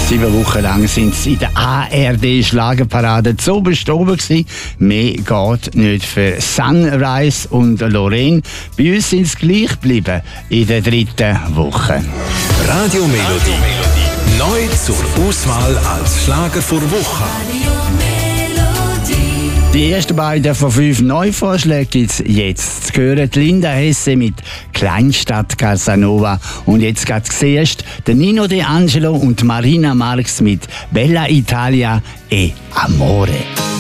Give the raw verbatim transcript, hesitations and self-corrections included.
Sieben Wochen lang sind sie in der A R D-Schlagerparade zu oberst oben gewesen. Mehr geht nicht für Sunrise und Lorraine. Bei uns sind sie gleich geblieben in der dritten Woche. Radio Melodie. Neu zur Auswahl als Schlager vor Woche. Die ersten beiden von fünf Neuvorschlägen gibt es jetzt. Zu hören die Linda Hesse mit Kleinstadt Casanova. Und jetzt geht es zuerst der Nino De Angelo und Marina Marx mit Bella Italia e Amore.